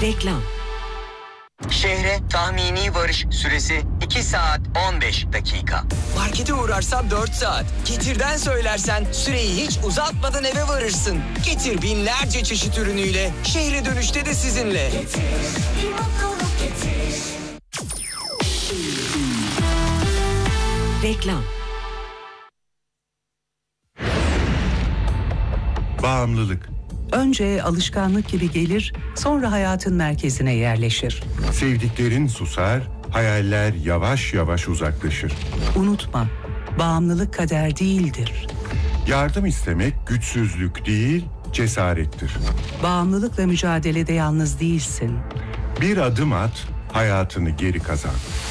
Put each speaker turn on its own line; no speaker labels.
Reklam.
Şehre tahmini varış süresi 2 saat 15 dakika.
Markete uğrarsan 4 saat. Getir'den söylersen süreyi hiç uzatmadan eve varırsın. Getir binlerce çeşit ürünüyle. Şehre dönüşte de sizinle.
Getir, bir mutluluk getir. Reklam.
Bağımlılık.
Önce alışkanlık gibi gelir, sonra hayatın merkezine yerleşir.
Sevdiklerin susar, hayaller yavaş yavaş uzaklaşır.
Unutma, bağımlılık kader değildir.
Yardım istemek güçsüzlük değil, cesarettir.
Bağımlılıkla mücadelede yalnız değilsin.
Bir adım at, hayatını geri kazan.